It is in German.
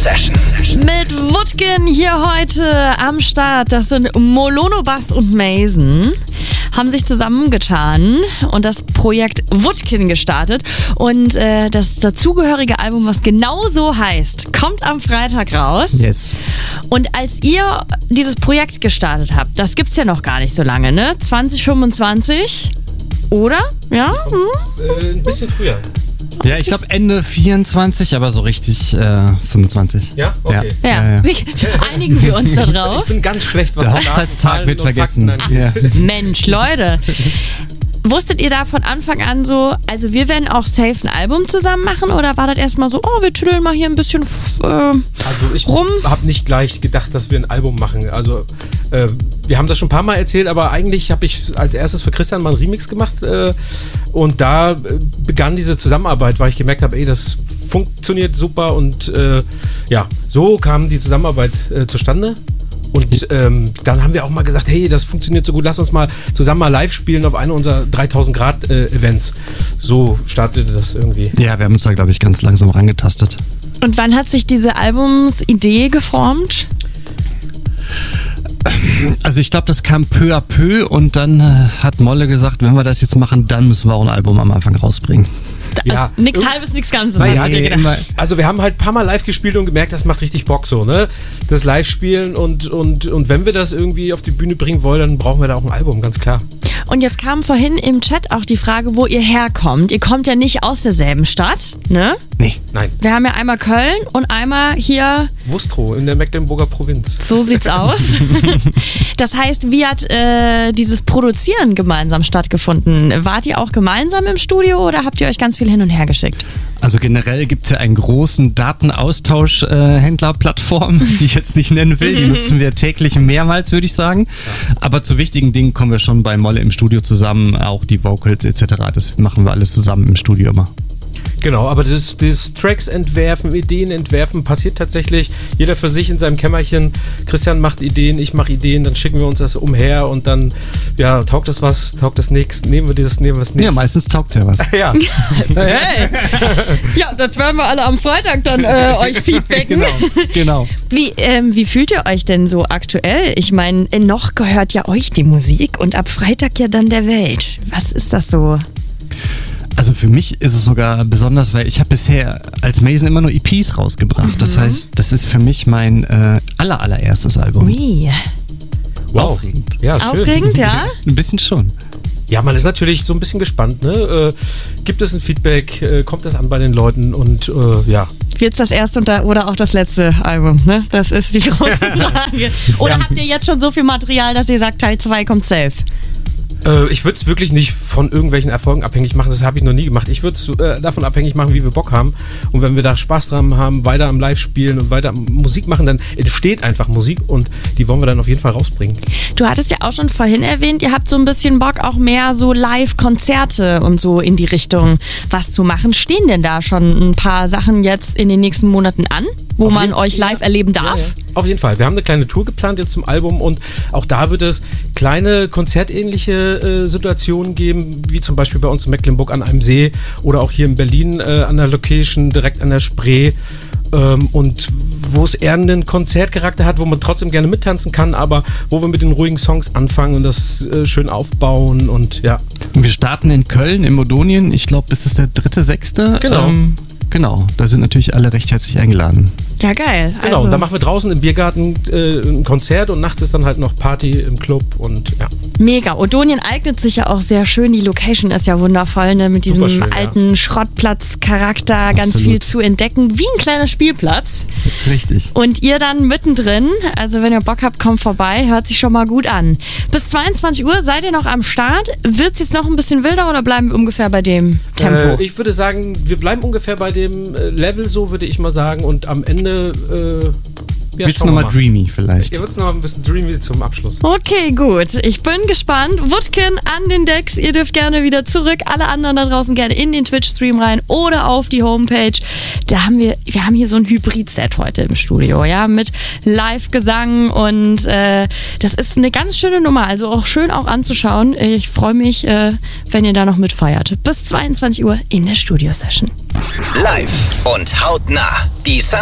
Session. Mit Wutkin hier heute am Start. Das sind Molono Bass und Mason. Haben sich zusammengetan und das Projekt Wutkin gestartet. Und das dazugehörige Album, was genau so heißt, kommt am Freitag raus. Yes. Und als ihr dieses Projekt gestartet habt, das gibt's ja noch gar nicht so lange, ne? 2025, oder? Ja? Ein bisschen früher. Ja, ich glaube Ende 24, aber so richtig 25. Ja? Okay. Ja. Einigen wir uns da drauf. Ich bin ganz schlecht, was Der Hochzeitstag wird vergessen. Ja. Mensch, Leute. Wusstet ihr da von Anfang an so, also wir werden auch safe ein Album zusammen machen, oder war das erstmal so, oh, wir tüdeln mal hier ein bisschen Also ich rum? habe nicht gleich gedacht, dass wir ein Album machen. Also wir haben das schon ein paar Mal erzählt, aber eigentlich habe ich als erstes für Christian mal einen Remix gemacht und da begann diese Zusammenarbeit, weil ich gemerkt habe, das funktioniert super und ja, so kam die Zusammenarbeit zustande. Und dann haben wir auch mal gesagt, hey, das funktioniert so gut, lass uns mal zusammen mal live spielen auf einer unserer 3000 Grad Events. So startete das irgendwie. Ja, wir haben uns da, glaube ich, ganz langsam rangetastet. Und wann hat sich diese Albumsidee geformt? Also ich glaube, das kam peu à peu und dann hat Molle gesagt, wenn wir das jetzt machen, dann müssen wir auch ein Album am Anfang rausbringen. Ja. Also, nichts Halbes, nichts Ganzes, Weil hast ja, du dir gedacht. Also wir haben halt ein paar Mal live gespielt und gemerkt, das macht richtig Bock so, ne? Das Live-Spielen und wenn wir das irgendwie auf die Bühne bringen wollen, dann brauchen wir da auch ein Album, ganz klar. Und jetzt kam vorhin im Chat auch die Frage, wo ihr herkommt. Ihr kommt ja nicht aus derselben Stadt, ne? Nee. Nein. Wir haben ja einmal Köln und einmal hier, Wustrow in der Mecklenburger Provinz. so sieht's aus. Das heißt, wie hat dieses Produzieren gemeinsam stattgefunden? Wart ihr auch gemeinsam im Studio oder habt ihr euch ganz viel hin und her geschickt? Also generell gibt es ja einen großen Datenaustausch-Händler-Plattform, die ich jetzt nicht nennen will. Die nutzen wir täglich mehrmals, würde ich sagen. Ja. Aber zu wichtigen Dingen kommen wir schon bei Molle im Studio zusammen, auch die Vocals etc. Das machen wir alles zusammen im Studio immer. Genau, aber das Tracks entwerfen, Ideen entwerfen passiert tatsächlich jeder für sich in seinem Kämmerchen. Christian macht Ideen, ich mache Ideen, dann schicken wir uns das umher und dann, ja, taugt das was, taugt das nichts, nehmen wir das, nehmen wir es nicht. Ja, meistens taugt ja was. Ja. Hey. Ja, das werden wir alle am Freitag dann euch feedbacken. Genau. Wie fühlt ihr euch denn so aktuell? Ich meine, noch gehört ja euch die Musik und ab Freitag ja dann der Welt. Was ist das so? Also für mich ist es sogar besonders, weil ich habe bisher als Mason immer nur EPs rausgebracht. Das heißt, das ist für mich mein allererstes Album. Ui. Wow. Aufregend. Ja, schön. Aufregend, ja? Ein bisschen schon. Ja, man ist natürlich so ein bisschen gespannt, ne? Gibt es ein Feedback? Kommt das an bei den Leuten? Und ja. Wird's das erste oder auch das letzte Album, ne? Das ist die große Frage. Oder habt ihr jetzt schon so viel Material, dass ihr sagt, Teil 2 kommt safe? Ich würde es wirklich nicht von irgendwelchen Erfolgen abhängig machen, das habe ich noch nie gemacht. Ich würde es davon abhängig machen, wie wir Bock haben. Und wenn wir da Spaß dran haben, weiter am Live spielen und weiter Musik machen, dann entsteht einfach Musik und die wollen wir dann auf jeden Fall rausbringen. Du hattest ja auch schon vorhin erwähnt, ihr habt so ein bisschen Bock, auch mehr so Live-Konzerte und so in die Richtung was zu machen. Stehen denn da schon ein paar Sachen jetzt in den nächsten Monaten an, wo man euch live erleben darf? Ja. Auf jeden Fall. Wir haben eine kleine Tour geplant jetzt zum Album und auch da wird es kleine konzertähnliche Situationen geben, wie zum Beispiel bei uns in Mecklenburg an einem See oder auch hier in Berlin an der Location direkt an der Spree und wo es eher einen Konzertcharakter hat, wo man trotzdem gerne mittanzen kann, aber wo wir mit den ruhigen Songs anfangen und das schön aufbauen und ja. Wir starten in Köln, in Modonien. Ich glaube, bis ist der 3.6. Genau. Genau, da sind natürlich alle recht herzlich eingeladen. Ja, geil. Genau, Also, da machen wir draußen im Biergarten ein Konzert und nachts ist dann halt noch Party im Club und ja. mega. Odonien eignet sich ja auch sehr schön. Die Location ist ja wundervoll, ne? Mit diesem Superschön, alten Schrottplatz-Charakter, ganz Absolut. viel zu entdecken, wie ein kleiner Spielplatz. Richtig. Und ihr dann mittendrin, also wenn ihr Bock habt, kommt vorbei, hört sich schon mal gut an. Bis 22 Uhr seid ihr noch am Start. Wird's jetzt noch ein bisschen wilder oder bleiben wir ungefähr bei dem Tempo? Ich würde sagen, wir bleiben ungefähr bei dem Level, so würde ich mal sagen. Und am Ende ja, Willst du nochmal dreamy vielleicht? Ihr wird's noch ein bisschen dreamy zum Abschluss. Okay, gut. Ich bin gespannt. Wutkin an den Decks. Ihr dürft gerne wieder zurück. Alle anderen da draußen gerne in den Twitch-Stream rein oder auf die Homepage. Wir haben hier so ein Hybrid-Set heute im Studio, ja, mit Live-Gesang und das ist eine ganz schöne Nummer. Also auch schön auch anzuschauen. Ich freue mich, wenn ihr da noch mitfeiert. Bis 22 Uhr in der Studio-Session. Live und hautnah. Die